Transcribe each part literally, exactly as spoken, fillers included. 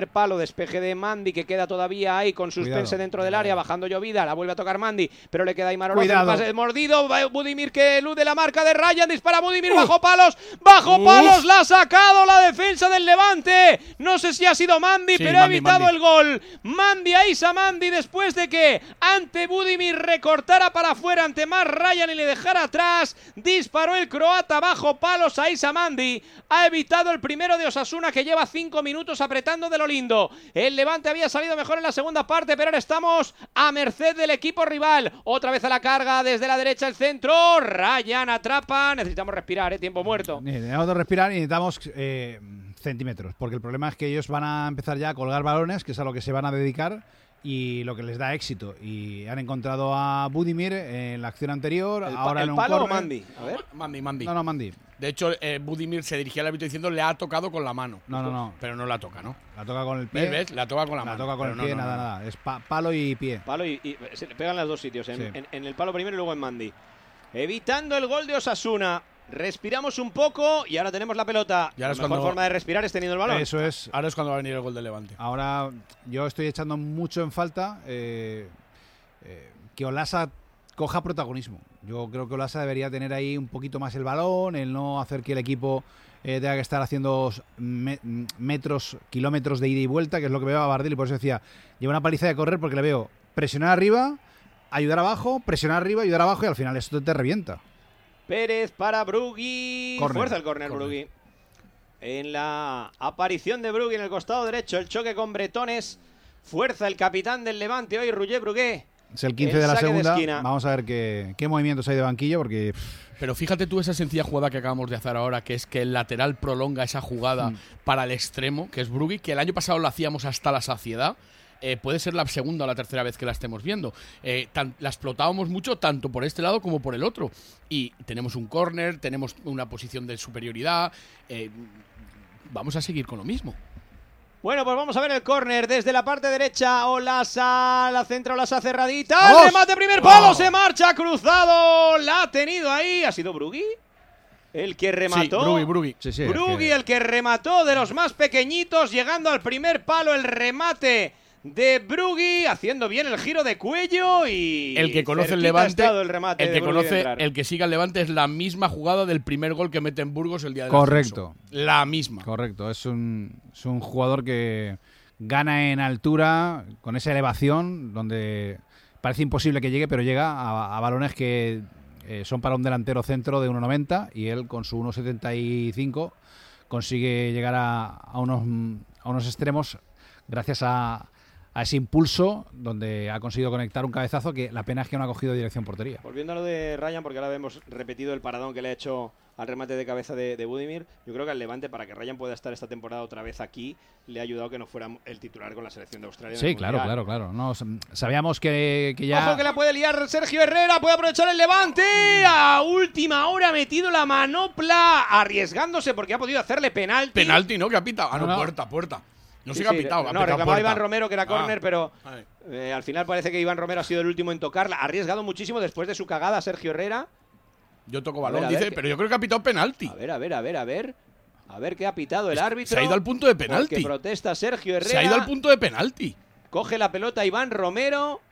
palo, despeje de Mandy, que queda todavía ahí con suspense Cuidado. dentro del área, bajando llovida, la vuelve a tocar Mandy, pero le queda ahí Marolov, el pase mordido, Budimir que elude la marca de Ryan, dispara Budimir, uh. bajo palos, bajo uh. palos, la ha sacado la defensa del Levante, no sé si ha sido Mandy, sí, pero Mandy, ha evitado Mandy. el gol, Mandy a Isa Mandy, después de que ante Budimir recortara para afuera, ante más Ryan y le dejara atrás, disparó el croata bajo palos a Isa Mandy, ha evitado el primero de Osasuna, que lleva cinco minutos apretando de lo lindo. El Levante había salido mejor en la segunda parte, pero ahora estamos a merced del equipo rival. Otra vez a la carga desde la derecha el centro. Ryan atrapa. Necesitamos respirar, ¿eh? Tiempo muerto. Necesitamos respirar y necesitamos eh, centímetros, porque el problema es que ellos van a empezar ya a colgar balones, que es a lo que se van a dedicar y lo que les da éxito. Y han encontrado a Budimir en la acción anterior. ¿El, ahora el en un palo corner. o Mandy? A ver. Mandy, Mandy. No, no, Mandy. De hecho, eh, Budimir se dirigía al árbitro diciendo le ha tocado con la mano. No, no, no. Pero no la toca, ¿no? La toca con el pie. ¿Ves? ¿Ves? La toca con la, la mano. La toca con el pie, no, no, nada, no. nada. Es pa palo y pie. Palo y, y se le pegan los dos sitios. En, sí. en, en el palo primero y luego en Mandy. Evitando el gol de Osasuna. Respiramos un poco y ahora tenemos la pelota. Y ahora la es mejor cuando... forma de respirar es teniendo el balón. Eso es. Ahora es cuando va a venir el gol del Levante. Ahora yo estoy echando mucho en falta eh, eh, que Olasa coja protagonismo. Yo creo que Olasa debería tener ahí un poquito más el balón, el no hacer que el equipo eh, tenga que estar haciendo me metros, kilómetros de ida y vuelta, que es lo que veo a Bardil, y por eso decía, lleva una paliza de correr porque le veo presionar arriba, ayudar abajo, presionar arriba, ayudar abajo y al final esto te revienta. Pérez para Brugui. Corner. Fuerza el córner, Brugui. En la aparición de Brugui en el costado derecho, el choque con Bretones. Fuerza el capitán del Levante hoy, Roger Brugué. Es el quince el de la segunda. De Vamos a ver qué, qué movimientos hay de banquillo porque... Pero fíjate tú esa sencilla jugada que acabamos de hacer ahora, que es que el lateral prolonga esa jugada mm. para el extremo, que es Brugui, que el año pasado lo hacíamos hasta la saciedad. Eh, puede ser la segunda o la tercera vez que la estemos viendo. Eh, tan, la explotábamos mucho tanto por este lado como por el otro. Y tenemos un córner, tenemos una posición de superioridad. Eh, vamos a seguir con lo mismo. Bueno, pues vamos a ver el córner desde la parte derecha. Olasa, la centra, Olasa cerradita. ¡El remate, primer palo! ¡Oh! Se marcha cruzado. La ha tenido ahí. ¿Ha sido Brugui? El que remató. Sí, Brugui, Brugui. Sí, sí, Brugui, que... el que remató de los más pequeñitos, llegando al primer palo, el remate de Brugui, haciendo bien el giro de cuello y el que conoce el Levante, el, remate el que conoce, el que siga el Levante es la misma jugada del primer gol que mete en Burgos el día del Correcto. ascenso. La misma. Correcto, es un, es un jugador que gana en altura, con esa elevación, donde parece imposible que llegue, pero llega a, a balones que eh, son para un delantero centro de uno noventa y él con su uno setenta y cinco consigue llegar a, a, unos, a unos extremos gracias a a ese impulso donde ha conseguido conectar un cabezazo que la pena es que no ha cogido dirección portería. Volviendo a lo de Ryan, porque ahora hemos repetido el paradón que le ha hecho al remate de cabeza de, de Budimir, yo creo que al Levante, para que Ryan pueda estar esta temporada otra vez aquí, le ha ayudado que no fuera el titular con la selección de Australia. Sí, claro, claro, claro. No, sabíamos que, que ya... Ojo que la puede liar Sergio Herrera, puede aprovechar el Levante. A última hora ha metido la manopla, arriesgándose porque ha podido hacerle penalti. Penalti, ¿no? Que ha pitado. Ah, no, no, no. puerta, puerta. No sí, se ha sí, pitado. No, ha pitado reclamaba puerta. Iván Romero que era córner, ah, pero eh, al final parece que Iván Romero ha sido el último en tocarla. Ha arriesgado muchísimo después de su cagada Sergio Herrera. Yo toco balón, a ver, a dice, ver, pero yo creo que ha pitado penalti. A ver, a ver, a ver, a ver. A ver qué ha pitado el árbitro. Se ha ido al punto de penalti. Que protesta Sergio Herrera. Se ha ido al punto de penalti. Coge la pelota Iván Romero.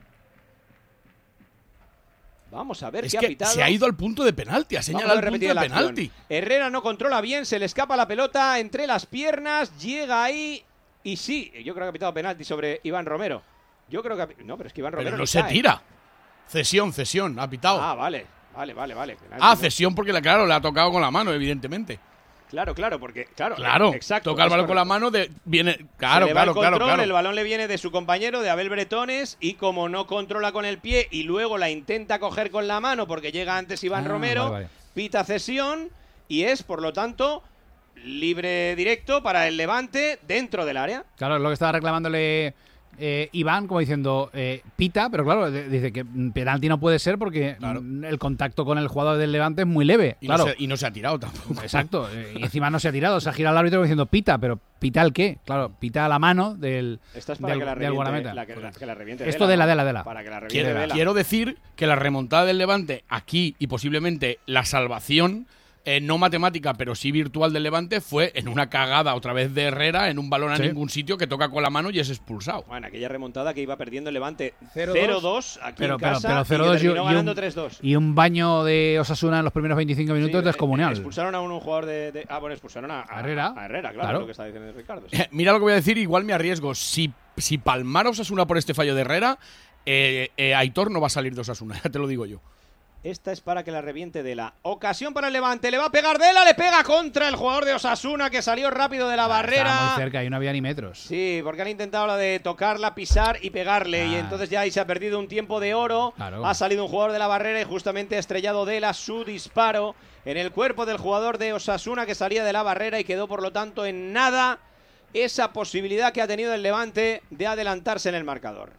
Vamos a ver es qué que ha pitado. Se ha ido al punto de penalti, ha señalado el punto de penalti. Herrera no controla bien, se le escapa la pelota entre las piernas, llega ahí y sí, yo creo que ha pitado penalti sobre Iván Romero. Yo creo que ha... No, pero es que Iván Romero pero no se cae. tira. Cesión, cesión, ha pitado. Ah, vale, vale, vale, vale. Penalti, ah, ¿no? cesión porque, claro, le ha tocado con la mano, evidentemente. Claro, claro, porque... Claro, claro exacto. Toca el balón con la mano, de, viene... Claro, se le va claro, el control, claro, claro. El balón le viene de su compañero, de Abel Bretones, y como no controla con el pie y luego la intenta coger con la mano porque llega antes Iván ah, Romero, vale, vale. pita cesión y es, por lo tanto, libre directo para el Levante dentro del área. Claro, es lo que estaba reclamándole eh, Iván, como diciendo, eh, pita, pero claro, de, dice que penalti no puede ser porque claro. el contacto con el jugador del Levante es muy leve. Y, claro. no, se, y no se ha tirado tampoco. Exacto, eh, y encima no se ha tirado, se ha girado el árbitro diciendo pita, pero ¿pita el qué? Claro, pita a la mano del, Esta es para del, que la del reviente, guardameta. la, que, la, que la reviente Esto Vela, de la ¿no? de la de la. Para que la reviente quiero, Vela. quiero decir que la remontada del Levante aquí y posiblemente la salvación eh, no matemática, pero sí virtual del Levante, fue en una cagada otra vez de Herrera, en un balón a sí. ningún sitio que toca con la mano y es expulsado. Bueno, aquella remontada que iba perdiendo el Levante cero dos aquí pero, en casa pero, pero cero dos y, y, ganando tres dos. Y un baño de Osasuna en los primeros veinticinco minutos sí, descomunal. Expulsaron a un, un jugador de, de… Ah, bueno, expulsaron a, a, Herrera. a Herrera, claro, claro, lo que está diciendo Ricardo. Sí. Mira lo que voy a decir, igual me arriesgo. Si, si palmara Osasuna por este fallo de Herrera, eh, eh, Aitor no va a salir de Osasuna, ya te lo digo yo. Esta es para que la reviente Dela. Ocasión para el Levante. Le va a pegar Dela. Le pega contra el jugador de Osasuna que salió rápido de la ah, barrera. Estaba muy cerca y no había ni metros. Sí, porque han intentado la de tocarla, pisar y pegarle. Ah. Y entonces ya ahí se ha perdido un tiempo de oro. Claro. Ha salido un jugador de la barrera y justamente ha estrellado Dela su disparo en el cuerpo del jugador de Osasuna que salía de la barrera y quedó por lo tanto en nada esa posibilidad que ha tenido el Levante de adelantarse en el marcador.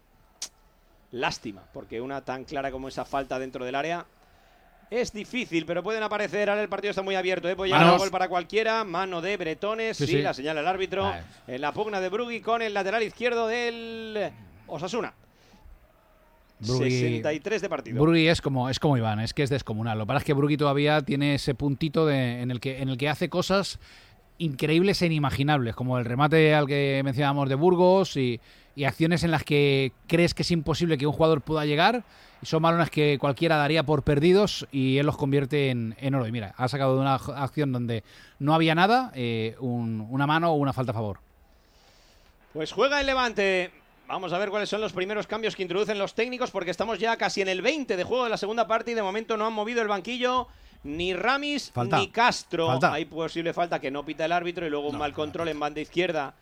Lástima, porque una tan clara como esa falta dentro del área es difícil, pero pueden aparecer. Ahora el partido está muy abierto, ¿eh? Puede llegar a gol para cualquiera. Mano de Bretones, sí, sí, sí. La señala el árbitro. Ah, en la pugna de Brugui con el lateral izquierdo del Osasuna. Brugui, sesenta y tres de partido. Brugui es como, es como Iván, es que es descomunal. Lo que pasa es que Brugui todavía tiene ese puntito de, en, el que, en el que hace cosas increíbles e inimaginables, como el remate al que mencionábamos de Burgos y, y acciones en las que crees que es imposible que un jugador pueda llegar y son balones que cualquiera daría por perdidos y él los convierte en, en oro. Y mira, ha sacado de una acción donde no había nada, eh, un, una mano o una falta a favor. Pues juega el Levante. Vamos a ver cuáles son los primeros cambios que introducen los técnicos, porque estamos ya casi en el veinte de juego de la segunda parte y de momento no han movido el banquillo ni Ramis falta. ni Castro. Falta. Hay posible falta que no pita el árbitro y luego un no, mal control no. en banda izquierda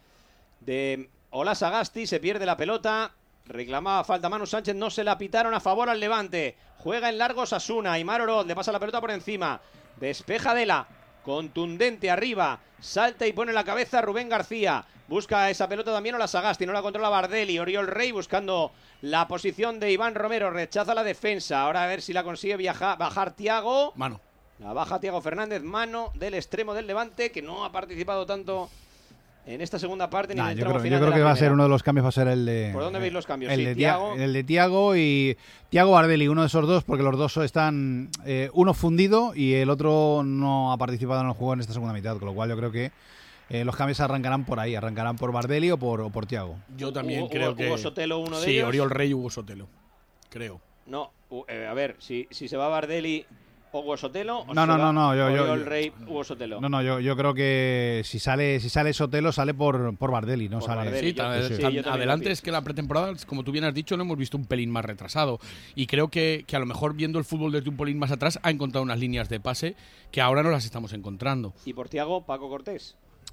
de Ola Sagasti. Se pierde la pelota. Reclamaba falta Manu Sánchez. No se la pitaron a favor al Levante. Juega en largo Osasuna. Aimar Oroz le pasa la pelota por encima. Despeja Dela. Contundente arriba. Salta y pone la cabeza Rubén García. Busca esa pelota también Ola Sagasti. No la controla Bardelli. Oriol Rey buscando la posición de Iván Romero. Rechaza la defensa. Ahora a ver si la consigue viajar, bajar Thiago. Mano. La baja Thiago Fernández, mano del extremo del Levante, que no ha participado tanto en esta segunda parte ni nah, en el yo tramo creo, final yo creo de que la va primera. a ser uno de los cambios, va a ser el de... ¿Por dónde veis los cambios? El, sí, de, Thiago. el de Thiago y Thiago Bardelli, uno de esos dos, porque los dos están eh, uno fundido y el otro no ha participado en el juego en esta segunda mitad, con lo cual yo creo que Eh, los cambios arrancarán por ahí, arrancarán por Bardelli o por, o por Thiago. Yo también Hugo, creo Hugo, que... Hugo Sotelo, uno de sí, ellos. Sí, Oriol Rey y Hugo Sotelo, creo. No, eh, a ver, si, si se va Bardelli, Hugo Sotelo, o no, no, no, no, yo, Oriol yo, Rey, Hugo Sotelo. No, no, yo, yo creo que si sale si sale Sotelo sale por, por Bardelli, no por sale. Bardelli, sí, yo, tan, sí, tan, yo adelante es que la pretemporada, como tú bien has dicho, lo hemos visto un pelín más retrasado. Y creo que, que a lo mejor viendo el fútbol desde un pelín más atrás ha encontrado unas líneas de pase que ahora no las estamos encontrando. ¿Y por Thiago, Paco Cortés?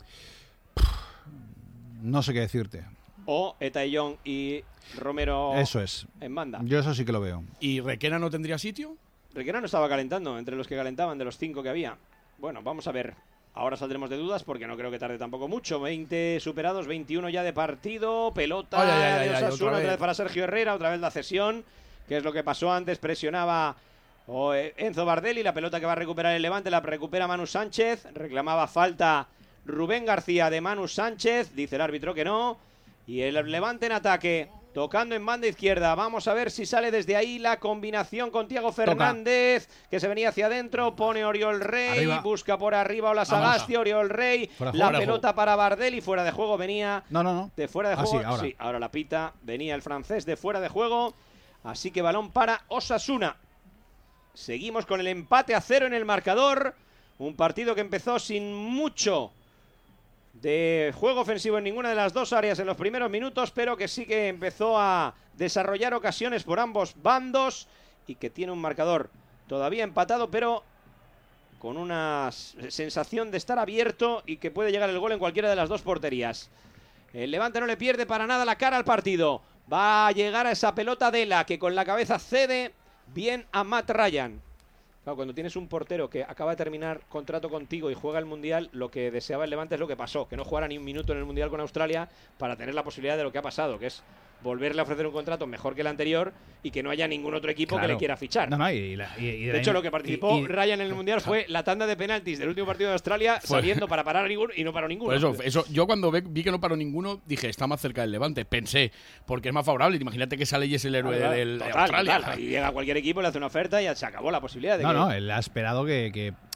No sé qué decirte. O Etaillón y Romero. Eso es. En banda. Yo eso sí que lo veo. ¿Y Requena no tendría sitio? Requena no estaba calentando, entre los que calentaban, de los cinco que había. Bueno, vamos a ver. Ahora saldremos de dudas porque no creo que tarde tampoco mucho. veinte superados, veintiuno ya de partido. Pelota ay, ay, ay, de Osasuna, ay, otra, otra vez. vez para Sergio Herrera, otra vez la cesión, que es lo que pasó antes. Presionaba oh, Enzo Bardelli, la pelota que va a recuperar el Levante, la recupera Manu Sánchez. Reclamaba falta Rubén García de Manu Sánchez, dice el árbitro que no. Y el Levante en ataque, tocando en banda izquierda. Vamos a ver si sale desde ahí la combinación con Thiago Fernández, Toca. que se venía hacia adentro. Pone Oriol Rey, arriba. busca por arriba Ola Sagasti, Oriol Rey. La pelota para Bardelli, fuera de juego venía. No, no, no. De fuera de juego. Ah, sí, ahora. Sí, ahora la pita. Venía el francés de fuera de juego. Así que balón para Osasuna. Seguimos con el empate a cero en el marcador. Un partido que empezó sin mucho de juego ofensivo en ninguna de las dos áreas en los primeros minutos, pero que sí que empezó a desarrollar ocasiones por ambos bandos y que tiene un marcador todavía empatado, pero con una sensación de estar abierto y que puede llegar el gol en cualquiera de las dos porterías. El Levante no le pierde para nada la cara al partido. Va a llegar a esa pelota Dela, que con la cabeza cede bien a Matt Ryan. Claro, cuando tienes un portero que acaba de terminar contrato contigo y juega el Mundial, lo que deseaba el Levante es lo que pasó, que no jugara ni un minuto en el Mundial con Australia para tener la posibilidad de lo que ha pasado, que es volverle a ofrecer un contrato mejor que el anterior y que no haya ningún otro equipo claro. que le quiera fichar. No, no, y la, y, y de hecho, lo que participó y, y, Ryan en el Mundial claro. fue la tanda de penaltis del último partido de Australia, fue. saliendo para parar a ninguno y no paró ninguno. Por eso, eso, yo cuando vi que no paró ninguno, dije, está más cerca del Levante. Pensé, porque es más favorable. Imagínate que sale y es el héroe claro, del, total, de Australia. Total. Y llega cualquier equipo, le hace una oferta y ya se acabó la posibilidad de no, que... No, él ha esperado que... que...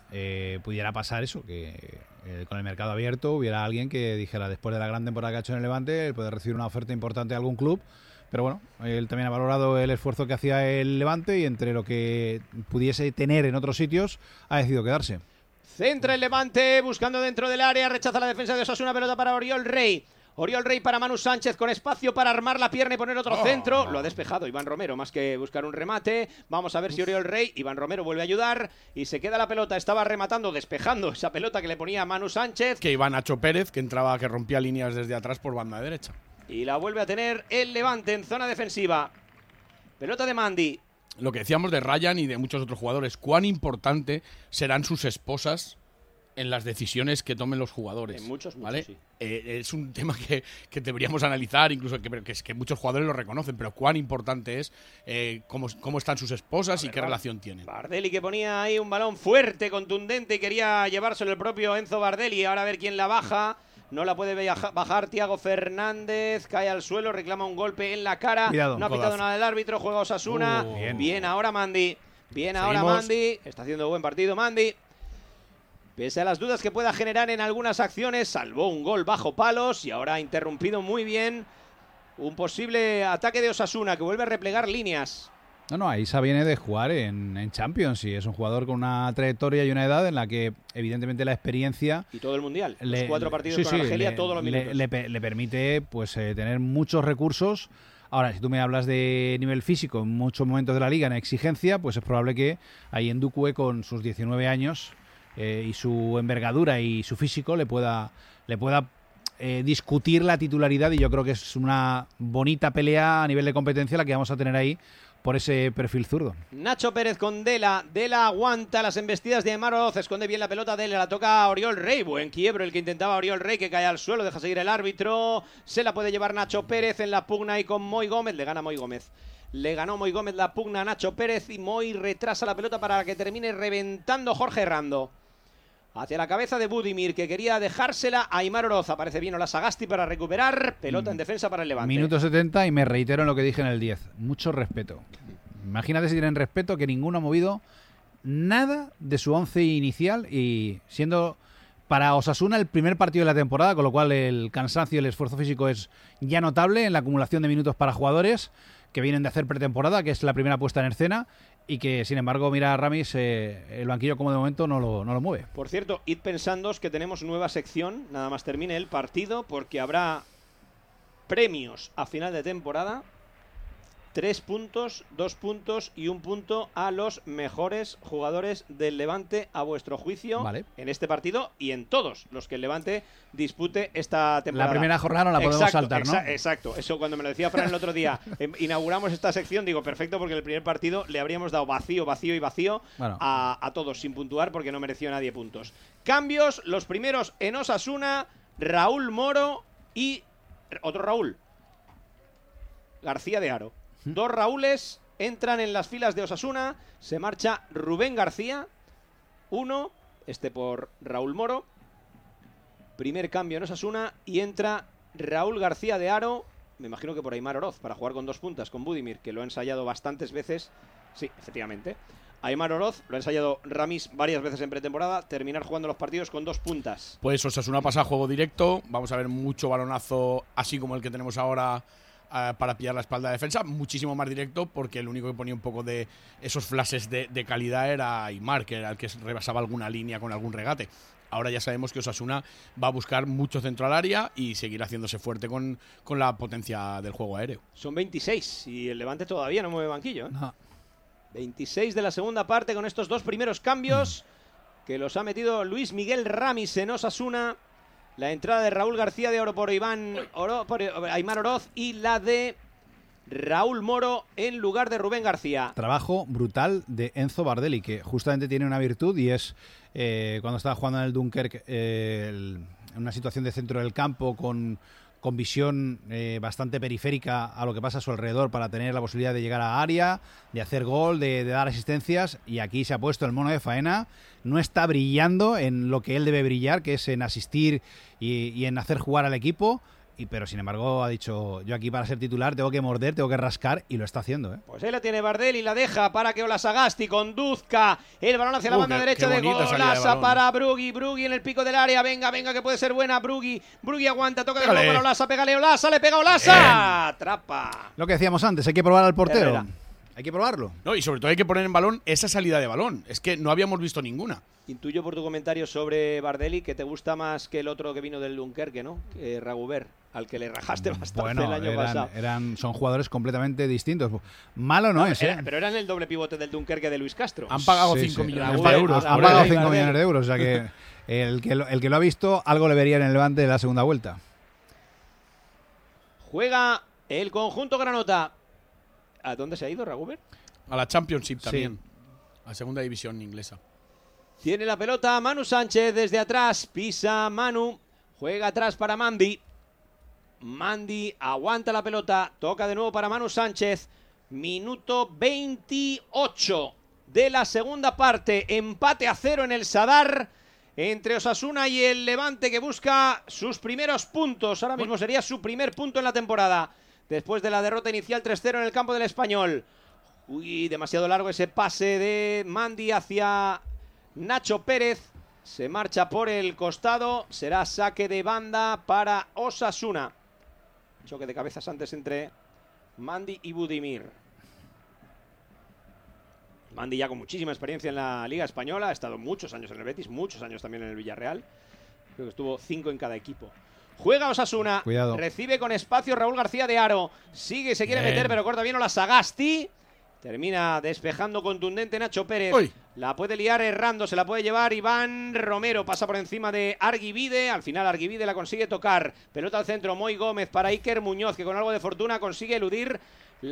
eh, pudiera pasar eso, que eh, con el mercado abierto hubiera alguien que dijera, después de la gran temporada que ha hecho en el Levante, él puede recibir una oferta importante de algún club. Pero bueno, él también ha valorado el esfuerzo que hacía el Levante y entre lo que pudiese tener en otros sitios ha decidido quedarse. Centra el Levante, buscando dentro del área, rechaza la defensa de Osasuna, pelota para Oriol Rey. Oriol Rey para Manu Sánchez, con espacio para armar la pierna y poner otro oh, centro. No. Lo ha despejado Iván Romero, más que buscar un remate. Vamos a ver si Oriol Rey, Iván Romero vuelve a ayudar y se queda la pelota. Estaba rematando, despejando esa pelota que le ponía Manu Sánchez. Que iba Nacho Pérez, que entraba, que rompía líneas desde atrás por banda derecha. Y la vuelve a tener el Levante en zona defensiva. Pelota de Mandy. Lo que decíamos de Ryan y de muchos otros jugadores, cuán importante serán sus esposas en las decisiones que tomen los jugadores. En muchos, muchos, ¿vale? sí. Eh, es un tema que, que deberíamos analizar, incluso que, que, que muchos jugadores lo reconocen, pero cuán importante es eh, cómo, cómo están sus esposas ver, y qué Bar relación tienen. Bardelli, que ponía ahí un balón fuerte, contundente, y quería llevárselo el propio Enzo Bardelli. Ahora a ver quién la baja. No la puede bajar Thiago Fernández, cae al suelo, reclama un golpe en la cara. Cuidado, no ha pitado nada el árbitro, juega Osasuna. Uh, bien. bien ahora Mandy, bien Seguimos. ahora Mandy, está haciendo buen partido Mandy. Pese a las dudas que pueda generar en algunas acciones, salvó un gol bajo palos y ahora ha interrumpido muy bien un posible ataque de Osasuna que vuelve a replegar líneas. No, no, Aisa viene de jugar en, en Champions y es un jugador con una trayectoria y una edad en la que evidentemente la experiencia... Y todo el Mundial, le, los cuatro partidos sí, con sí, Argelia, le, todos los minutos. Le, le, le permite pues eh, tener muchos recursos. Ahora, si tú me hablas de nivel físico en muchos momentos de la liga, en exigencia, pues es probable que ahí en Ducue con sus diecinueve años eh, y su envergadura y su físico le pueda... Le pueda Eh, discutir la titularidad y yo creo que es una bonita pelea a nivel de competencia la que vamos a tener ahí por ese perfil zurdo. Nacho Pérez con Dela, Dela aguanta las embestidas de Aimar Oroz, esconde bien la pelota, Dela la toca a Oriol Rey, buen quiebro el que intentaba Oriol Rey, que cae al suelo, deja seguir el árbitro, se la puede llevar Nacho Pérez en la pugna y con Moy Gómez, le gana Moy Gómez. Le ganó Moy Gómez la pugna a Nacho Pérez y Moy retrasa la pelota para que termine reventando Jorge Rando. Hacia la cabeza de Budimir, que quería dejársela a Aimar Oroz. Aparece bien Olasagasti para recuperar. Pelota en defensa para el Levante. Minuto setenta y me reitero en lo que dije en el diez. Mucho respeto. Imagínate si tienen respeto que ninguno ha movido nada de su once inicial y siendo para Osasuna el primer partido de la temporada, con lo cual el cansancio y el esfuerzo físico es ya notable en la acumulación de minutos para jugadores que vienen de hacer pretemporada, que es la primera puesta en escena. Y que, sin embargo, mira a Ramis, eh, el banquillo como de momento no lo, no lo mueve. Por cierto, id pensando que tenemos nueva sección, nada más termine el partido, porque habrá premios a final de temporada. Tres puntos, dos puntos y un punto a los mejores jugadores del Levante, a vuestro juicio, vale, en este partido y en todos los que el Levante dispute esta temporada. La primera jornada no la podemos exacto, saltar, ¿no? Exa exacto, eso cuando me lo decía Fran el otro día, eh, inauguramos esta sección, digo, perfecto, porque el primer partido le habríamos dado vacío, vacío y vacío bueno. a, a todos, sin puntuar, porque no mereció nadie puntos. Cambios, los primeros en Osasuna, Raúl Moro y otro Raúl, García de Haro. Dos Raúles entran en las filas de Osasuna. Se marcha Rubén García. Uno, este por Raúl Moro. Primer cambio en Osasuna. Y entra Raúl García de Haro. Me imagino que por Aimar Oroz, para jugar con dos puntas con Budimir, que lo ha ensayado bastantes veces. Sí, efectivamente. Aimar Oroz, lo ha ensayado Ramis varias veces en pretemporada. Terminar jugando los partidos con dos puntas. Pues Osasuna pasa a juego directo. Vamos a ver mucho balonazo, así como el que tenemos ahora, Uh, para pillar la espalda de defensa, muchísimo más directo, porque el único que ponía un poco de esos flashes de, de calidad era Aimar, que era el que rebasaba alguna línea con algún regate. Ahora ya sabemos que Osasuna va a buscar mucho centro al área y seguir haciéndose fuerte con, con la potencia del juego aéreo. Son veintiséis y el Levante todavía no mueve banquillo, ¿eh? No. veintiséis de la segunda parte con estos dos primeros cambios mm. que los ha metido Luis Miguel Ramis en Osasuna. La entrada de Raúl García de Oro por Iván Oro, por Aimar Oroz y la de Raúl Moro en lugar de Rubén García. Trabajo brutal de Enzo Bardelli, que justamente tiene una virtud y es eh, cuando estaba jugando en el Dunkerque eh, el, en una situación de centro del campo con, con visión eh, bastante periférica a lo que pasa a su alrededor para tener la posibilidad de llegar a área, de hacer gol, de, de dar asistencias, y aquí se ha puesto el mono de faena. No está brillando en lo que él debe brillar, que es en asistir y, y en hacer jugar al equipo, Y, pero sin embargo ha dicho, yo aquí para ser titular tengo que morder, tengo que rascar, y lo está haciendo, ¿eh? Pues ahí la tiene Bardel y la deja para que Olasagasti conduzca el balón hacia la Uh, banda qué- derecha qué de bonita salida de Golasa balón. para Brugui. Brugui en el pico del área. Venga, venga, que puede ser buena. Brugui. Brugui aguanta, toca de Pégale. nuevo para Olasa. Pégale Olasa, le pega Olasa. Atrapa. Lo que decíamos antes, hay que probar al portero. Herrera. Hay que probarlo. No, y sobre todo hay que poner en balón esa salida de balón. Es que no habíamos visto ninguna. Intuyo por tu comentario sobre Bardelli que te gusta más que el otro que vino del Dunkerque, ¿no? Que Raguber, al que le rajaste bastante Bueno, el año eran, pasado. eran, son jugadores completamente distintos. Malo no, No, es, era- ¿eh? pero eran el doble pivote del Dunkerque de Luis Castro. Han pagado Sí, cinco sí. millones Raúl, de euros. han Han por pagado él. Bardel. cinco millones de euros, o sea que el que, lo, el que lo ha visto, algo le vería en el Levante de la segunda vuelta. Juega el conjunto granota. ¿A dónde se ha ido Raguber? A la Championship también. A segunda división inglesa. Tiene la pelota Manu Sánchez desde atrás. Pisa Manu. Juega atrás para Mandy. Mandy aguanta la pelota. Toca de nuevo para Manu Sánchez. Minuto veintiocho de la segunda parte. Empate a cero en el Sadar entre Osasuna y el Levante, que busca sus primeros puntos. Ahora mismo sería su primer punto en la temporada, después de la derrota inicial tres cero en el campo del Español. Uy, demasiado largo ese pase de Mandy hacia Nacho Pérez. Se marcha por el costado. Será saque de banda para Osasuna. Choque de cabezas antes entre Mandy y Budimir. Mandy ya con muchísima experiencia en la Liga Española. Ha estado muchos años en el Betis, muchos años también en el Villarreal. Creo que estuvo cinco en cada equipo. Juega Osasuna. Cuidado. Recibe con espacio Raúl García de Aro. Sigue, se quiere Bien. meter, pero corta bien Olasagasti. Termina despejando contundente Nacho Pérez. Uy. La puede liar errando, se la puede llevar Iván Romero. Pasa por encima de Arguivide. Al final Arguivide la consigue tocar. Pelota al centro, Moy Gómez para Iker Muñoz, que con algo de fortuna consigue eludir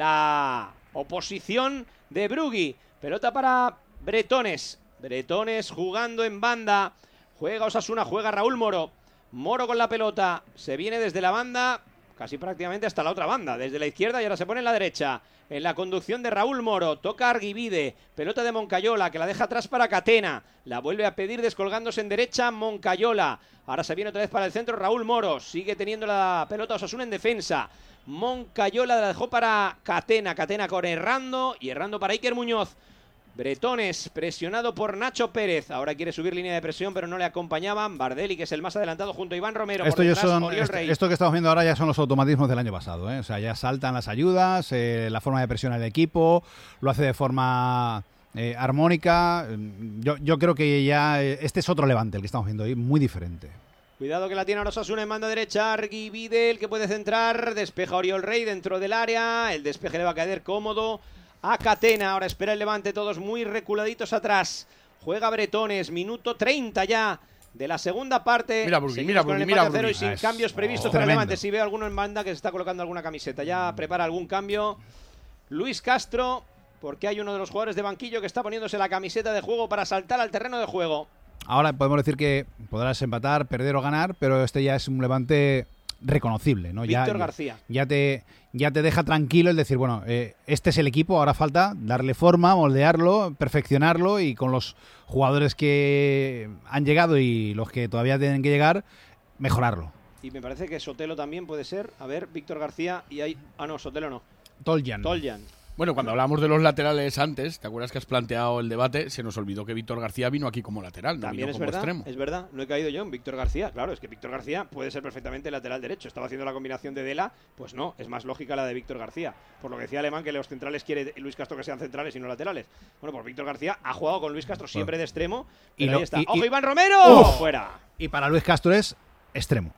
la oposición de Brugui. Pelota para Bretones. Bretones jugando en banda. Juega Osasuna, juega Raúl Moro. Moro con la pelota. Se viene desde la banda, casi prácticamente hasta la otra banda. Desde la izquierda y ahora se pone en la derecha. En la conducción de Raúl Moro. Toca Arguivide. Pelota de Moncayola, que la deja atrás para Catena. La vuelve a pedir descolgándose en derecha Moncayola. Ahora se viene otra vez para el centro Raúl Moro. Sigue teniendo la pelota Osasuna en defensa. Moncayola la dejó para Catena. Catena con errando y errando para Iker Muñoz. Bretones presionado por Nacho Pérez. Ahora quiere subir línea de presión, pero no le acompañaban. Bardelli, que es el más adelantado, junto a Iván Romero. Esto, por ya detrás, son, Oriol esto, Rey. esto que estamos viendo ahora ya son los automatismos del año pasado, ¿eh? O sea, ya saltan las ayudas, eh, la forma de presionar el equipo, lo hace de forma eh, armónica. Yo, yo creo que ya eh, este es otro Levante el que estamos viendo hoy, muy diferente. Cuidado que la tiene ahora Osasuna en banda derecha. Arguivide, el que puede centrar. Despeja Oriol Rey dentro del área. El despeje le va a caer cómodo a Catena. Ahora espera el Levante, todos muy reculaditos atrás. Juega Bretones, minuto treinta ya de la segunda parte. Mira Brugui, Seguimos mira con el Brugui, empate mira a cero Brugui. y sin Ah, es- cambios previstos oh, para el tremendo. Levante. Si veo alguno en banda que se está colocando alguna camiseta, ya prepara algún cambio Luis Castro, porque hay uno de los jugadores de banquillo que está poniéndose la camiseta de juego para saltar al terreno de juego. Ahora podemos decir que podrás empatar, perder o ganar, pero este ya es un Levante reconocible, ¿no? Ya- Víctor ya, García. ya te ya te deja tranquilo el decir, bueno, eh, este es el equipo, ahora falta darle forma, moldearlo, perfeccionarlo, y con los jugadores que han llegado y los que todavía tienen que llegar, mejorarlo. Y me parece que Sotelo también puede ser. A ver, Víctor García y hay... Ah, no, Sotelo no. Toljan. Toljan. Bueno, cuando hablamos de los laterales antes, ¿te acuerdas que has planteado el debate? Se nos olvidó que Víctor García vino aquí como lateral, no También vino es como verdad, extremo. es verdad, no he caído yo en Víctor García. Claro, es que Víctor García puede ser perfectamente lateral derecho. Estaba haciendo la combinación de Dela, pues no, es más lógica la de Víctor García. Por lo que decía Alemán, que los centrales quiere Luis Castro que sean centrales y no laterales. Bueno, pues Víctor García ha jugado con Luis Castro siempre de extremo. Y Y lo- ahí está. y- ¡Ojo, y- Iván Romero! ¡Uf! ¡Fuera! Y para Luis Castro es extremo.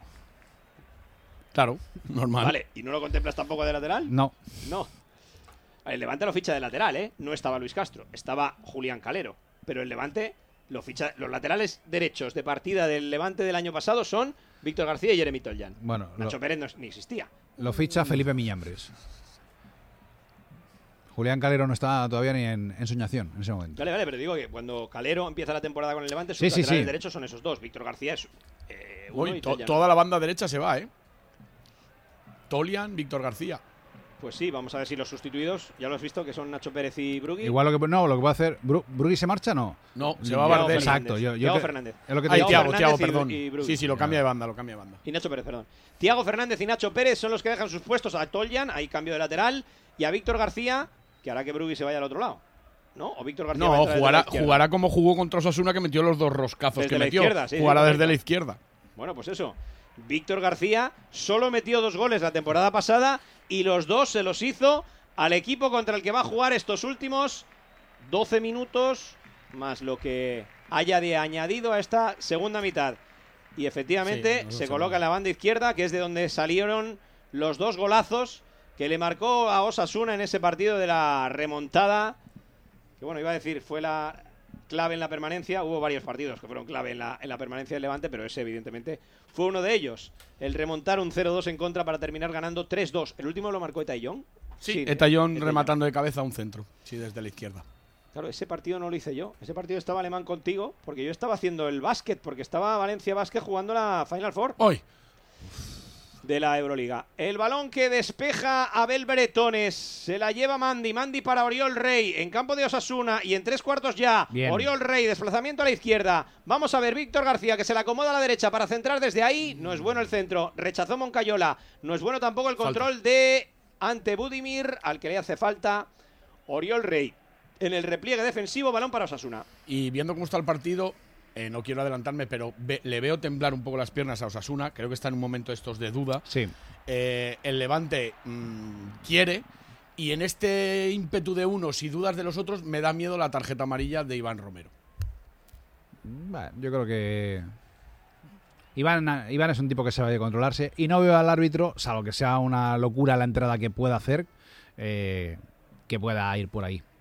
Claro, normal. Vale, ¿y no lo contemplas tampoco de lateral? No. No. El Levante lo ficha de lateral, ¿eh? No estaba Luis Castro, estaba Julián Calero. Pero el Levante lo ficha. Los laterales derechos de partida del Levante del año pasado son Víctor García y Jeremy Toljan. Bueno, Nacho lo, Pérez no, ni existía. lo ficha Felipe Miñambres. Julián Calero no está todavía ni en, en soñación en ese momento. Vale, vale, pero digo que cuando Calero empieza la temporada con el Levante, sus Sí, sí, laterales sí. derechos son esos dos. Víctor García es eh, uno Uy, y to- Toljan. toda la banda derecha se va, ¿eh? Tolian, Víctor García. Pues sí, vamos a ver si los sustituidos, ya lo has visto, que son Nacho Pérez y Brugui. Igual lo que no, lo que va a hacer. Bru, ¿Brugui se marcha? No. No, se va a Bardel. Exacto, yo, yo Thiago que, Fernández. Es lo que te Ay, digo. Thiago, Thiago, Fernández y- perdón. y Brugui. sí, sí, lo cambia de banda, lo cambia de banda. Y Nacho Pérez, perdón. Thiago Fernández y Nacho Pérez son los que dejan sus puestos a Toljan, hay cambio de lateral, y a Víctor García, que hará que Brugui se vaya al otro lado. ¿No? O Víctor García va a No, entrar desde jugará, la izquierda. jugará como jugó contra Osasuna, que metió los dos roscazos Desde que la metió. izquierda, sí, jugará sí, desde correcto. la izquierda. Bueno, pues eso. Víctor García solo metió dos goles la temporada pasada y los dos se los hizo al equipo contra el que va a jugar estos últimos doce minutos, más lo que haya de añadido a esta segunda mitad. Y efectivamente Sí, se coloca en la banda izquierda, que es de donde salieron los dos golazos que le marcó a Osasuna en ese partido de la remontada. Que bueno, iba a decir, fue la clave en la permanencia. Hubo varios partidos que fueron clave en la, en la permanencia del Levante, pero ese evidentemente fue uno de ellos. El remontar un cero dos en contra para terminar ganando tres dos. ¿El último lo marcó Etayón? Sí, ¿no? Etayón Etayón. rematando de cabeza a un centro. Sí, desde la izquierda. Claro, ese partido no lo hice yo. Ese partido estaba Alemán contigo, porque yo estaba haciendo el básquet, porque estaba Valencia Básquet jugando la Final Four Hoy. de la Euroliga. El balón que despeja Abel Bretones. Se la lleva Mandy. Mandy para Oriol Rey. En campo de Osasuna y en tres cuartos ya. Bien. Oriol Rey, desplazamiento a la izquierda. Vamos a ver Víctor García, que se la acomoda a la derecha para centrar desde ahí. No es bueno el centro. Rechazó Moncayola. No es bueno tampoco el control Falta. de ante Budimir, al que le hace falta Oriol Rey. En el repliegue defensivo, balón para Osasuna. Y viendo cómo está el partido, eh, no quiero adelantarme, pero ve- le veo temblar un poco las piernas a Osasuna. Creo que está en un momento estos de duda. Sí. Eh, el Levante mmm, quiere, y en este ímpetu de unos y dudas de los otros, me da miedo la tarjeta amarilla de Iván Romero. Bueno, yo creo que Iván, Iván es un tipo que se va a controlarse y no veo al árbitro, salvo que sea una locura la entrada que pueda hacer, eh, que pueda ir por ahí.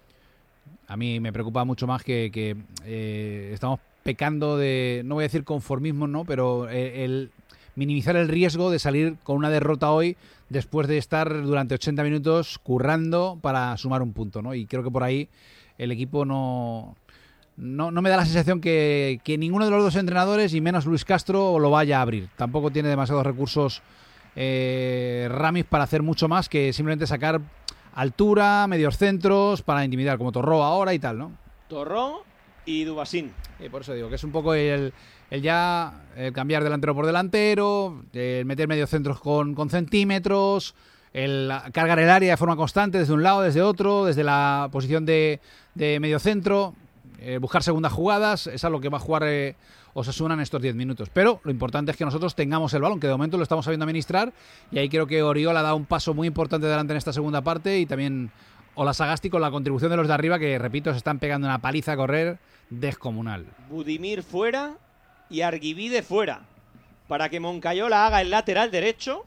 A mí me preocupa mucho más que, que eh, estamos pecando de, no voy a decir conformismo, ¿no? Pero eh, el minimizar el riesgo de salir con una derrota hoy después de estar durante ochenta minutos currando para sumar un punto, ¿no? Y creo que por ahí el equipo no... No, no me da la sensación que, que ninguno de los dos entrenadores, y menos Luis Castro, lo vaya a abrir. Tampoco tiene demasiados recursos eh, Ramis para hacer mucho más que simplemente sacar altura, medios centros para intimidar, como Torró ahora y tal, ¿no? Torró y Dubasín. Y por eso digo que es un poco el, el ya el cambiar delantero por delantero, el meter medios centros con, con centímetros, el cargar el área de forma constante desde un lado, desde otro, desde la posición de, de medio centro. Eh, buscar segundas jugadas, es a lo que va a jugar eh, Osasuna en estos diez minutos. Pero lo importante es que nosotros tengamos el balón, que de momento lo estamos sabiendo administrar, y ahí creo que Oriol ha dado un paso muy importante adelante en esta segunda parte, y también Olasagasti con la contribución de los de arriba, que repito, se están pegando una paliza a correr descomunal. Budimir fuera y Arguivide fuera, para que Moncayola haga el lateral derecho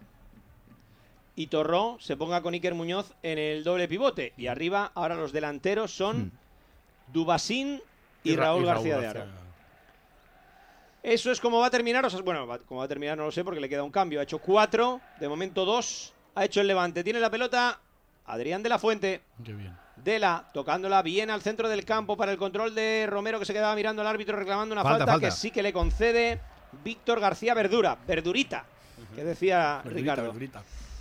y Torró se ponga con Iker Muñoz en el doble pivote. Y arriba ahora los delanteros son... Hmm. Dubasín y, Y Ra- Raúl y García de García. Aro. Eso es como va a terminar. O sea, bueno, va- como va a terminar no lo sé porque le queda un cambio. Ha hecho cuatro, de momento dos. Ha hecho el Levante. Tiene la pelota Adrián de la Fuente. Qué bien. Dela tocándola bien al centro del campo para el control de Romero, que se quedaba mirando al árbitro reclamando una falta, Falta, falta. que sí que le concede Víctor García Verdura. Verdurita, que decía Verdurita, Ricardo. verdurita.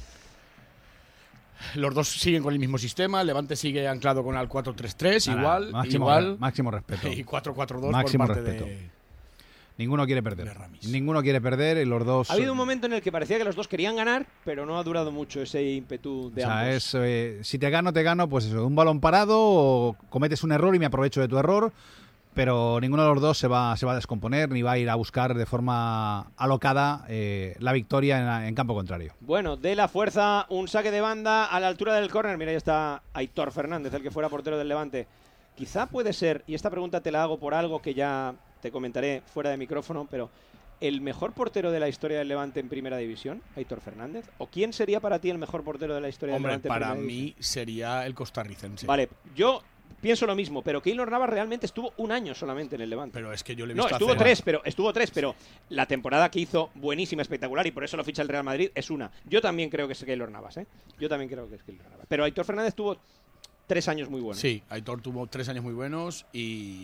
Los dos siguen con el mismo sistema. El Levante sigue anclado con el cuatro tres tres, Nada, igual, máximo, igual. máximo respeto. Y cuatro cuatro dos por Máximo parte respeto. de... Ninguno quiere perder. de Ramis. Ninguno quiere perder y los dos... Ha habido un momento en el que parecía que los dos querían ganar, pero no ha durado mucho ese ímpetu de O sea, ambos. es, eh, si te gano, te gano, pues eso, un balón parado o cometes un error y me aprovecho de tu error, pero ninguno de los dos se va, se va a descomponer ni va a ir a buscar de forma alocada eh, la victoria en, en campo contrario. Bueno, de la fuerza, un saque de banda a la altura del córner. Mira, ahí está Aitor Fernández, el que fuera portero del Levante. Quizá puede ser, y esta pregunta te la hago por algo que ya te comentaré fuera de micrófono, pero ¿el mejor portero de la historia del Levante en Primera División, Aitor Fernández? ¿O quién sería para ti el mejor portero de la historia Hombre, del Levante en para Primera División? mí sería el costarricense. Vale, yo pienso lo mismo, pero Keylor Navas realmente estuvo un año solamente en el Levante. Pero es que yo le he No, visto estuvo hacer- tres, pero estuvo tres, pero la temporada que hizo buenísima, espectacular, y por eso lo ficha el Real Madrid, es una. Yo también creo que es Keylor Navas, ¿eh? Yo también creo que es Keylor Navas. Pero Aitor Fernández tuvo tres años muy buenos. Sí, Aitor tuvo tres años muy buenos y,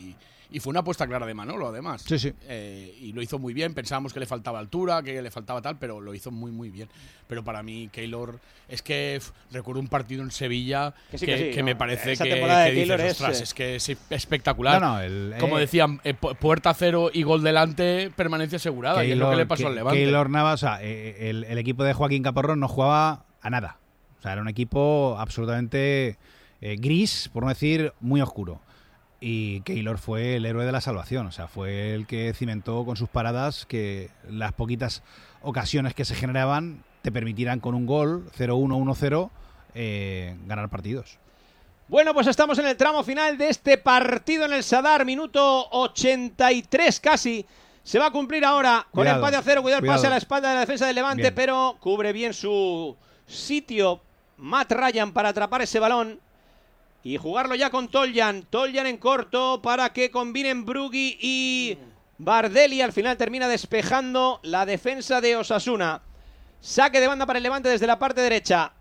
Y fue una apuesta clara de Manolo, además. Sí, sí. Eh, y lo hizo muy bien. Pensábamos que le faltaba altura, que le faltaba tal, pero lo hizo muy, muy bien. Pero para mí, Keylor, es que f, recuerdo un partido en Sevilla que, sí, que, que, sí, que no, me parece que, que dices, es, ostras, es que es espectacular. No, no, el, Como eh, decían, eh, puerta cero y gol delante, permanencia asegurada. Keylor, y es lo que le pasó al Levante. Keylor Navas, o sea, el, el equipo de Joaquín Caparrós no jugaba a nada. O sea, era un equipo absolutamente eh, gris, por no decir muy oscuro. Y Keylor fue el héroe de la salvación. O sea, fue el que cimentó con sus paradas que las poquitas ocasiones que se generaban te permitieran con un gol, cero uno, uno cero, eh, ganar partidos. Bueno, pues estamos en el tramo final de este partido en el Sadar, minuto ochenta y tres casi. Se va a cumplir ahora con cuidado, empate a cero. Cuidado, cuidado. Pase a la espalda de la defensa del Levante, bien. Pero cubre bien su sitio Matt Ryan para atrapar ese balón y jugarlo ya con Toljan. Toljan en corto para que combinen Brugui y Bardelli. Al final termina despejando la defensa de Osasuna. Saque de banda para el Levante desde la parte derecha.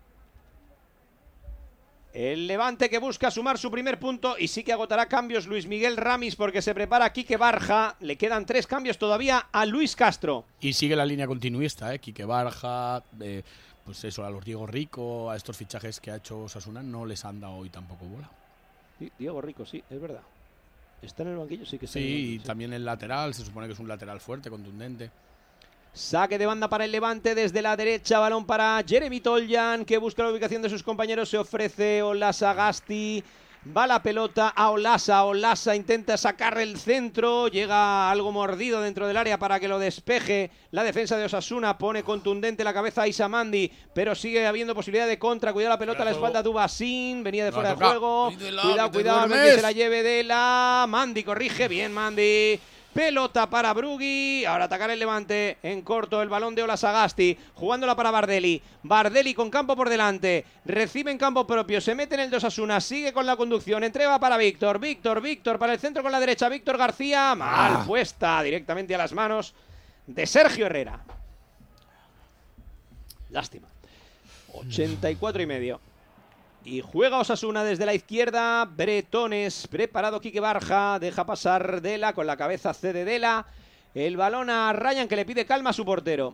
El Levante que busca sumar su primer punto y sí que agotará cambios Luis Miguel Ramis porque se prepara Quique Barja. Le quedan tres cambios todavía a Luis Castro. Y sigue la línea continuista, ¿eh? Quique Barja, eh, pues eso, a los Diego Rico, a estos fichajes que ha hecho Osasuna no les han dado hoy tampoco bola. Sí, Diego Rico, sí, es verdad. Está en el banquillo, sí que está. Sí, en el banquillo, y sí. También el lateral, se supone que es un lateral fuerte, contundente. Saque de banda para el Levante desde la derecha, balón para Jeremy Toljan, que busca la ubicación de sus compañeros, se ofrece Olasa Gasti, va la pelota a Olasa, Olasa intenta sacar el centro, llega algo mordido dentro del área para que lo despeje la defensa de Osasuna, pone contundente la cabeza a Isamandi, pero sigue habiendo posibilidad de contra, cuidado la pelota a la espalda de Dubasín, venía de fuera de juego, cuidado, cuidado, a ver que se la lleve de la Mandi, corrige, bien Mandi. Pelota para Brugui, ahora atacar el Levante en corto, el balón de Olasagasti, jugándola para Bardelli, Bardelli con campo por delante, recibe en campo propio, se mete en el de Osasuna, sigue con la conducción, entrega para Víctor, Víctor, Víctor para el centro con la derecha, Víctor García, mal ah. puesta directamente a las manos de Sergio Herrera. Lástima. ochenta y cuatro y medio. Y juega Osasuna desde la izquierda, Bretones, preparado Quique Barja, deja pasar Dela, con la cabeza cede Dela, el balón a Ryan que le pide calma a su portero.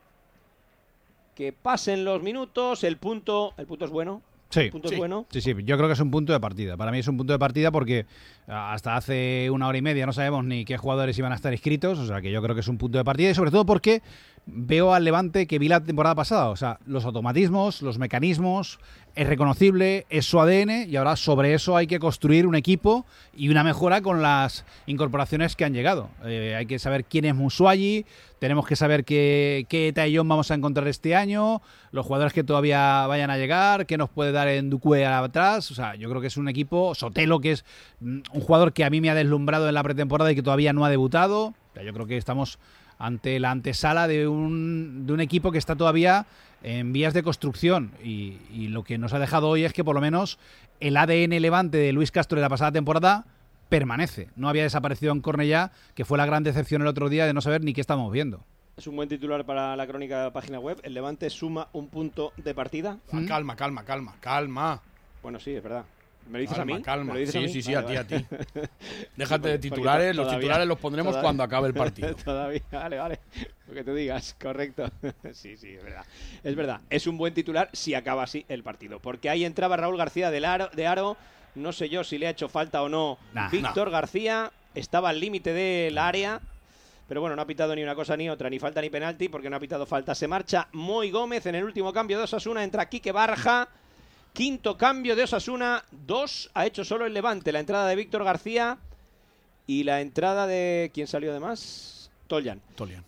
Que pasen los minutos, el punto, el punto es bueno. Sí, el punto sí, es bueno. sí, sí, yo creo que es un punto de partida. Para mí es un punto de partida porque hasta hace una hora y media no sabemos ni qué jugadores iban a estar inscritos, o sea que yo creo que es un punto de partida y sobre todo porque veo al Levante que vi la temporada pasada, o sea, los automatismos, los mecanismos, es reconocible, es su A D N y ahora sobre eso hay que construir un equipo y una mejora con las incorporaciones que han llegado. Eh, hay que saber quién es Musuayi, tenemos que saber qué, qué Taillon vamos a encontrar este año, los jugadores que todavía vayan a llegar, qué nos puede dar en Duque atrás, o sea, yo creo que es un equipo, Sotelo, que es un jugador que a mí me ha deslumbrado en la pretemporada y que todavía no ha debutado, o sea, yo creo que estamos ante la antesala de un, de un equipo que está todavía en vías de construcción y, y lo que nos ha dejado hoy es que por lo menos el A D N Levante de Luis Castro de la pasada temporada permanece. No había desaparecido en Cornellá, que fue la gran decepción el otro día de no saber ni qué estamos viendo. Es un buen titular para la crónica de la página web. El Levante suma un punto de partida. Ah, calma, calma, calma, calma. Bueno, sí, es verdad. ¿Me lo dices calma, a mí? Calma, ¿Me lo dices sí, a mí? sí, sí, vale, a vale. ti, a ti. Déjate de titulares, todavía, los titulares los pondremos todavía, cuando acabe el partido. Todavía, vale, vale. Lo que tú digas, correcto. Sí, sí, es verdad. Es verdad, es un buen titular si acaba así el partido. Porque ahí entraba Raúl García del Aro, de Aro, no sé yo si le ha hecho falta o no. Nah, Víctor nah. García estaba al límite del área. Pero bueno, no ha pitado ni una cosa ni otra, ni falta ni penalti, porque no ha pitado falta. Se marcha Moy Gómez en el último cambio de Osasuna, entra Quique Barja. Quinto cambio de Osasuna, dos ha hecho solo el Levante. La entrada de Víctor García y la entrada de... ¿Quién salió además? Toljan. Toljan.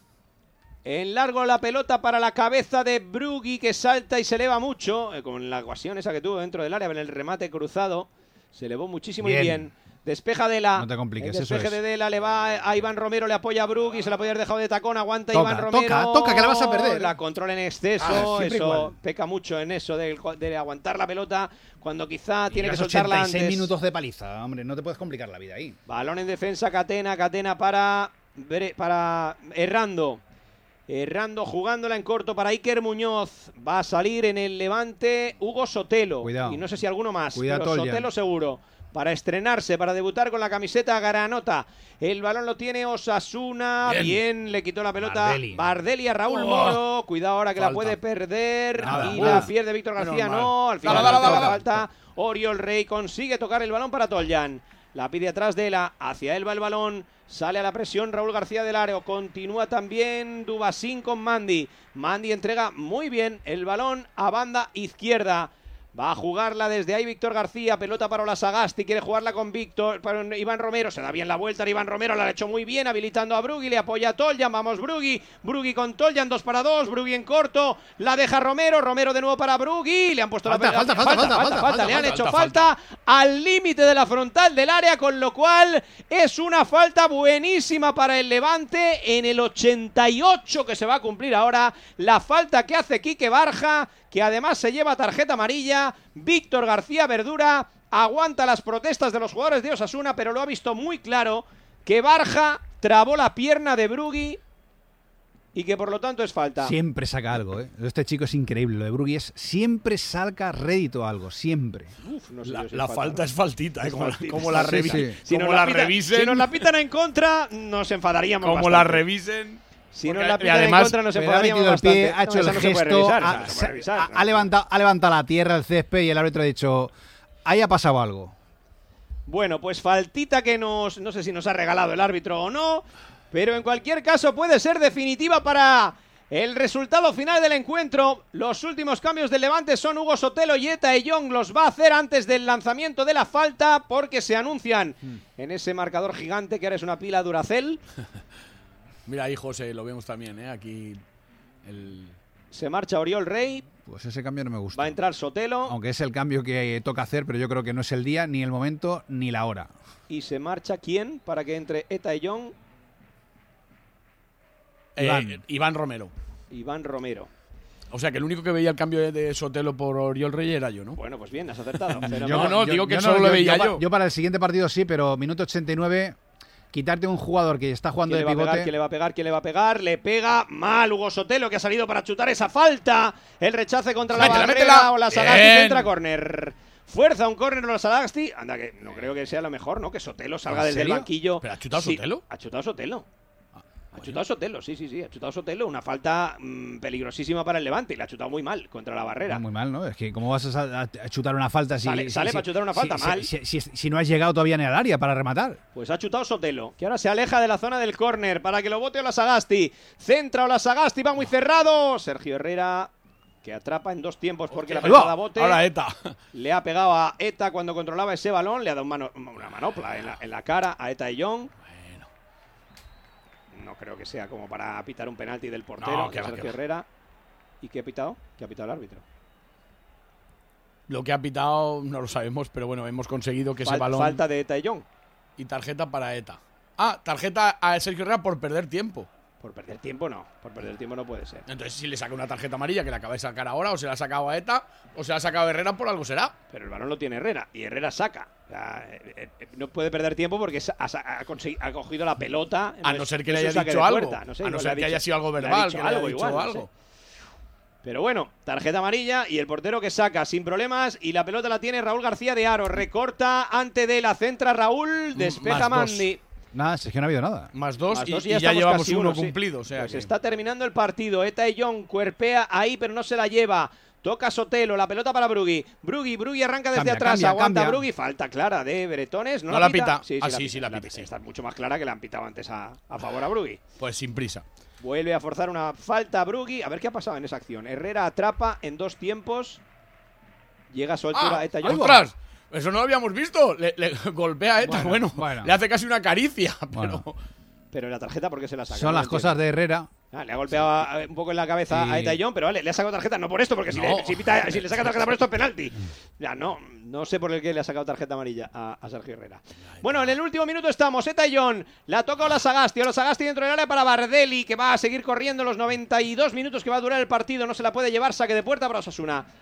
En largo la pelota para la cabeza de Brugui, que salta y se eleva mucho, eh, con la ocasión esa que tuvo dentro del área, en el remate cruzado. Se elevó muchísimo bien. y bien. Despeja Dela. No te compliques, el despeje eso es. de Dela le va a Iván Romero, le apoya a Brugui, se la podía haber dejado de tacón, aguanta toca, Iván Romero. Toca, toca, que la vas a perder. La controla en exceso, ah, eso igual. peca mucho en eso de, de aguantar la pelota cuando quizá y tiene que soltarla ochenta y seis antes. minutos de paliza, hombre, no te puedes complicar la vida ahí. Balón en defensa, Catena, Catena para, para Errando. Errando jugándola en corto para Iker Muñoz. Va a salir en el Levante Hugo Sotelo. Cuidado. Y no sé si alguno más, Cuidado, pero Toljan. Sotelo seguro. para estrenarse, para debutar con la camiseta granota. El balón lo tiene Osasuna. Bien, Bien le quitó la pelota Bardelli, Bardelli a Raúl oh. Moro. Cuidado ahora que falta. La puede perder. Nada, y uh. la pierde Víctor García. No, al final dale, dale, dale, falta. Oriol Rey consigue tocar el balón para Toljan. La pide atrás de la, hacia él va el balón. Sale a la presión Raúl García del área. Continúa también Dubasín con Mandi. Mandi entrega muy bien el balón a banda izquierda. Va a jugarla desde ahí Víctor García, pelota para Olasagasti, quiere jugarla con Víctor, para Iván Romero, se da bien la vuelta a Iván Romero, la ha hecho muy bien, habilitando a Brugui, le apoya a Toljan, vamos Brugui, Brugui con Toljan, dos para dos, Brugui en corto, la deja Romero, Romero de nuevo para Brugui, le han puesto falta, la pelota, falta, falta, falta, falta, falta, falta, le han falta, hecho falta, falta, falta al límite de la frontal del área, con lo cual es una falta buenísima para el Levante en el ochenta y ocho que se va a cumplir ahora, la falta que hace Quique Barja, que además se lleva tarjeta amarilla. Víctor García Verdura aguanta las protestas de los jugadores de Osasuna, pero lo ha visto muy claro que Barja trabó la pierna de Brugui y que por lo tanto es falta. Siempre saca algo, ¿eh? Este chico es increíble, lo de Brugui es siempre saca rédito algo, siempre. Uf, no sé la, si la falta, falta es faltita, ¿eh? Como, faltita, como la, revi sí, sí. Si como nos la, la pita, revisen. Si nos la pitan en contra, nos enfadaríamos Como bastante. la revisen. Si no la pitan en contra, no se ha metido el pie, ha hecho no, el no gesto, revisar, ha, se revisar, ha, no. ha, levantado, ha levantado la tierra, el césped, y el árbitro ha dicho, ahí ha pasado algo. Bueno, pues faltita que nos, no sé si nos ha regalado el árbitro o no, pero en cualquier caso puede ser definitiva para el resultado final del encuentro. Los últimos cambios del Levante son Hugo Sotelo y Eta Eyong, los va a hacer antes del lanzamiento de la falta, porque se anuncian hmm. en ese marcador gigante que ahora es una pila Duracell. Mira ahí, José, lo vemos también, ¿eh? Aquí el... Se marcha Oriol Rey. Pues ese cambio no me gusta. Va a entrar Sotelo. Aunque es el cambio que toca hacer, pero yo creo que no es el día, ni el momento, ni la hora. ¿Y se marcha quién para que entre Eta Eyong? Eh, Iván. Iván Romero. Iván Romero. O sea, que el único que veía el cambio de Sotelo por Oriol Rey era yo, ¿no? Bueno, pues bien, has acertado. yo, no, no, digo que yo solo no, lo yo, veía yo, yo. Yo para el siguiente partido sí, pero minuto ochenta y nueve... Quitarte un jugador que está jugando de pivote. ¿Quién le va a pegar? ¿Quién le va a pegar? Le pega mal Hugo Sotelo, que ha salido para chutar esa falta. El rechace contra la barrera. Olasagasti entra córner. Fuerza un córner Olasagasti. Anda, que no creo que sea lo mejor, ¿no? Que Sotelo salga desde el banquillo. ¿Pero ha chutado sí, Sotelo? Ha chutado Sotelo. Ha chutado Sotelo, sí, sí, sí, ha chutado Sotelo. Una falta mmm, peligrosísima para el Levante y la ha chutado muy mal contra la barrera. Muy mal, ¿no? Es que ¿cómo vas a, a chutar una falta si... Sale, si, sale si, para chutar una falta, si, mal. Si, si, si, si no has llegado todavía ni al área para rematar. Pues ha chutado Sotelo, que ahora se aleja de la zona del córner para que lo bote Olasagasti. Centra Olasagasti, va muy cerrado. Sergio Herrera, que atrapa en dos tiempos porque la pasada bote. Ahora Eta. Le ha pegado a Eta cuando controlaba ese balón. Le ha dado un mano, una manopla en la, en la cara a Eta Eyong. No creo que sea como para pitar un penalti del portero, no, que va, Sergio Herrera. ¿Y qué ha pitado? ¿Qué ha pitado el árbitro? Lo que ha pitado no lo sabemos, pero bueno, hemos conseguido que Fal ese balón... Falta de Eta Eyong. Y tarjeta para Eta. Ah, tarjeta a Sergio Herrera por perder tiempo. Por perder tiempo no, por perder tiempo no puede ser. Entonces si le saca una tarjeta amarilla que le acaba de sacar ahora, o se la ha sacado a Eta, o se la ha sacado a Herrera, por algo será. Pero el balón lo tiene Herrera, y Herrera saca. O sea, eh, eh, no puede perder tiempo porque ha, ha, ha cogido la pelota. A no, no ser que le haya dicho algo. No sé, a no ser que dicho, haya sido algo verbal, que algo, le haya dicho igual, algo. No sé. Pero bueno, tarjeta amarilla y el portero que saca sin problemas, y la pelota la tiene Raúl García de Aro. Recorta ante de la centra Raúl, despeja Mandi. Nada, es que no ha habido nada. Más dos Más y, dos y ya, ya llevamos uno, uno sí. cumplido. O sea pues que... está terminando el partido. Eta Eyong cuerpea ahí, pero no se la lleva. Toca Sotelo, la pelota para Brugui. Brugui, Brugui arranca desde cambia, atrás, cambia, aguanta cambia. Brugui. Falta clara de Bretones. ¿No, no la, la pita? pita? Sí, sí, ah, la sí, pita, sí, la la pita. pita. Sí. Está mucho más clara que la han pitado antes a, a favor a Brugui. Pues sin prisa. Vuelve a forzar una falta a Brugui. A ver qué ha pasado en esa acción. Herrera atrapa en dos tiempos. Llega a su altura ah, Eta Eyong. ¡Ostras! Eso no lo habíamos visto. Le, le golpea a Eta. Bueno, bueno, bueno. le hace casi una caricia. Pero... Bueno. Pero la tarjeta, ¿por qué se la saca? Son no las cosas de Herrera. Ah, le ha golpeado un poco en la cabeza sí. a Eta Eyong, pero vale, le ha sacado tarjeta, no por esto, porque si, no. le, si, pita, si le saca tarjeta por esto es penalti. Ya no, no sé por el que le ha sacado tarjeta amarilla a, a Sergio Herrera. Bueno, en el último minuto estamos, Eta Eyong, la toca Olasagasti, Olasagasti dentro del área para Bardelli, que va a seguir corriendo los noventa y dos minutos que va a durar el partido, no se la puede llevar, saque de puerta para Osasuna.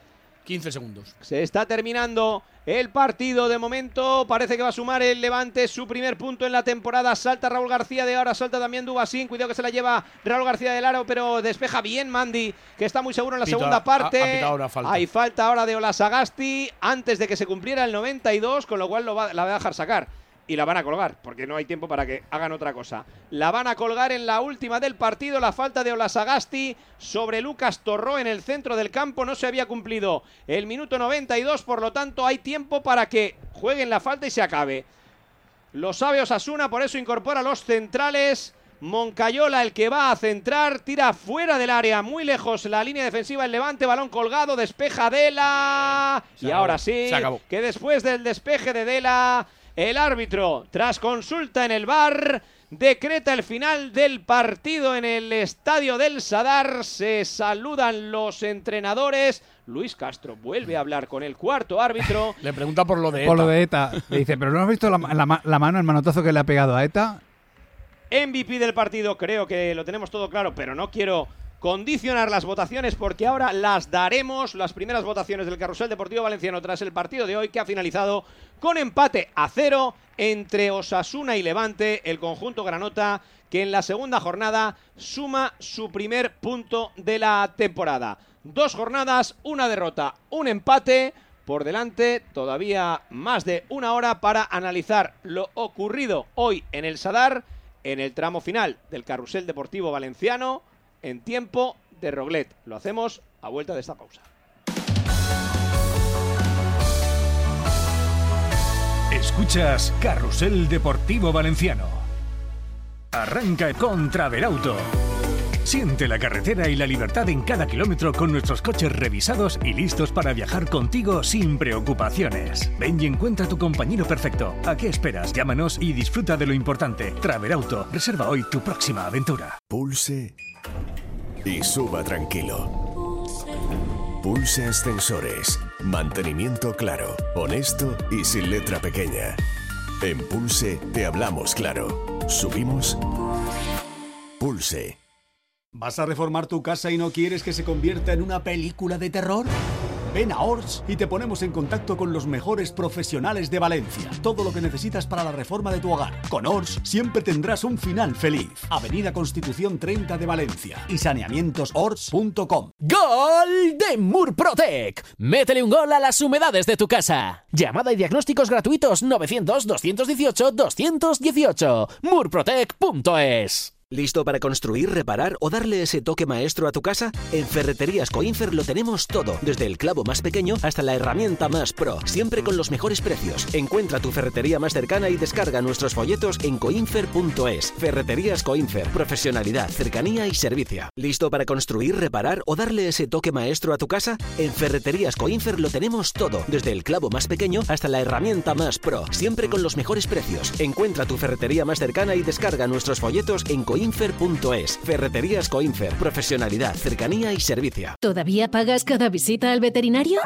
quince segundos. Se está terminando el partido. De momento parece que va a sumar el Levante su primer punto en la temporada. Salta Raúl García de ahora, salta también Dubasín. Cuidado que se la lleva Raúl García del aro, pero despeja bien Mandy, que está muy seguro en la Pita, segunda parte. Ha, ha pitado una falta. Hay falta ahora de Olasagasti antes de que se cumpliera el noventa y dos, con lo cual lo va, la va a dejar sacar. Y la van a colgar, porque no hay tiempo para que hagan otra cosa. La van a colgar en la última del partido. La falta de Olasagasti sobre Lucas Torró en el centro del campo. No se había cumplido el minuto noventa y dos, por lo tanto hay tiempo para que jueguen la falta y se acabe. Lo sabe Osasuna, por eso incorpora a los centrales. Moncayola, el que va a centrar, tira fuera del área, muy lejos la línea defensiva el Levante, balón colgado, despeja Dela. Y ahora sí, que después del despeje de Dela, el árbitro, tras consulta en el V A R, decreta el final del partido en el estadio del Sadar. Se saludan los entrenadores. Luis Castro vuelve a hablar con el cuarto árbitro. Le pregunta por lo de ETA. Por lo de ETA. Le dice, ¿pero no has visto la, la, la mano, el manotazo que le ha pegado a ETA? M V P del partido, creo que lo tenemos todo claro, pero no quiero condicionar las votaciones porque ahora las daremos. Las primeras votaciones del Carrusel Deportivo Valenciano tras el partido de hoy, que ha finalizado con empate a cero entre Osasuna y Levante, el conjunto granota, que en la segunda jornada suma su primer punto de la temporada. Dos jornadas, una derrota, un empate. Por delante todavía más de una hora para analizar lo ocurrido hoy en el Sadar, en el tramo final del Carrusel Deportivo Valenciano, en tiempo de Roglet. Lo hacemos a vuelta de esta pausa. Escuchas Carrusel Deportivo Valenciano. Arranca con Traverauto. Siente la carretera y la libertad en cada kilómetro con nuestros coches revisados y listos para viajar contigo sin preocupaciones. Ven y encuentra tu compañero perfecto. ¿A qué esperas? Llámanos y disfruta de lo importante. Traverauto. Reserva hoy tu próxima aventura. Pulse y suba tranquilo. Pulse Ascensores. Mantenimiento claro, honesto y sin letra pequeña. En Pulse te hablamos claro. Subimos. Pulse. ¿Vas a reformar tu casa y no quieres que se convierta en una película de terror? Ven a Ors y te ponemos en contacto con los mejores profesionales de Valencia. Todo lo que necesitas para la reforma de tu hogar. Con Ors siempre tendrás un final feliz. Avenida Constitución treinta de Valencia y saneamientos ors punto com. ¡Gol de Murprotec! Métele un gol a las humedades de tu casa. Llamada y diagnósticos gratuitos novecientos, doscientos dieciocho, doscientos dieciocho. murprotec punto es. ¿Listo para construir, reparar o darle ese toque maestro a tu casa? En Ferreterías Coinfer lo tenemos todo, desde el clavo más pequeño hasta la herramienta más pro, siempre con los mejores precios. Encuentra tu ferretería más cercana y descarga nuestros folletos en coinfer punto es. Ferreterías Coinfer, profesionalidad, cercanía y servicio. ¿Listo para construir, reparar o darle ese toque maestro a tu casa? En Ferreterías Coinfer lo tenemos todo, desde el clavo más pequeño hasta la herramienta más pro, siempre con los mejores precios. Encuentra tu ferretería más cercana y descarga nuestros folletos en coinfer punto es. Ferreterías Coinfer, profesionalidad, cercanía y servicio. ¿Todavía pagas cada visita al veterinario?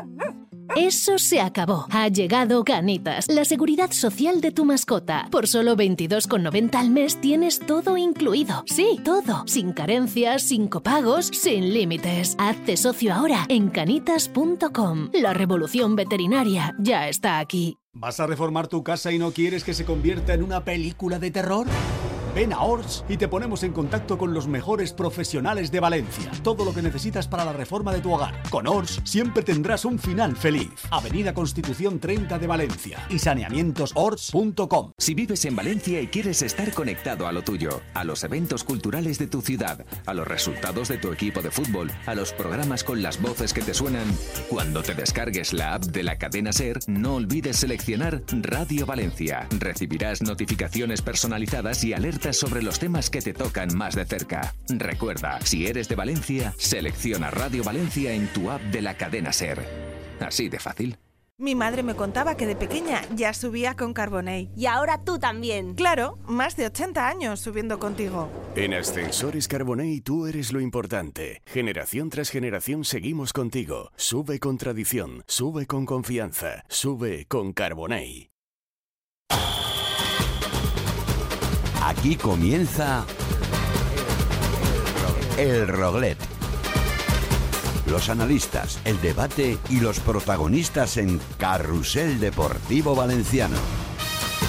Eso se acabó. Ha llegado Canitas, la seguridad social de tu mascota. Por solo veintidós con noventa al mes tienes todo incluido. Sí, todo. Sin carencias, sin copagos, sin límites. Hazte socio ahora en canitas punto com. La revolución veterinaria ya está aquí. ¿Vas a reformar tu casa y no quieres que se convierta en una película de terror? Ven a Ors y te ponemos en contacto con los mejores profesionales de Valencia. Todo lo que necesitas para la reforma de tu hogar. Con Ors siempre tendrás un final feliz. Avenida Constitución treinta de Valencia y saneamientos ors punto com. Si vives en Valencia y quieres estar conectado a lo tuyo, a los eventos culturales de tu ciudad, a los resultados de tu equipo de fútbol, a los programas con las voces que te suenan, cuando te descargues la app de la cadena SER, no olvides seleccionar Radio Valencia. Recibirás notificaciones personalizadas y alertas sobre los temas que te tocan más de cerca. Recuerda, si eres de Valencia, selecciona Radio Valencia en tu app de la cadena SER. Así de fácil. Mi madre me contaba que de pequeña ya subía con Carbonell. Y ahora tú también. Claro, más de ochenta años subiendo contigo. En Ascensores Carbonell tú eres lo importante. Generación tras generación seguimos contigo. Sube con tradición, sube con confianza, sube con Carbonell. Aquí comienza El Roglet. los analistas, el debate y los protagonistas en Carrusel Deportivo Valenciano.